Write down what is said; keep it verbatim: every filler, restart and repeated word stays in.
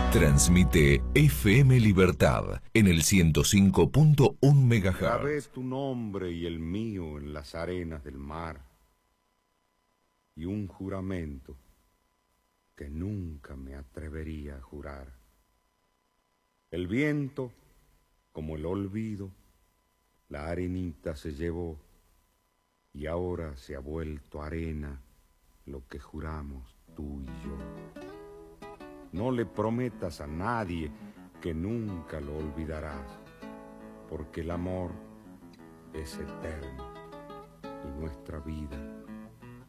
Transmite F M Libertad en el ciento cinco punto uno megahertz. Grabé tu nombre y el mío en las arenas del mar, y un juramento que nunca me atrevería a jurar. El viento, como el olvido, la arenita se llevó, y ahora se ha vuelto arena lo que juramos tú y yo. No le prometas a nadie que nunca lo olvidarás, porque el amor es eterno y nuestra vida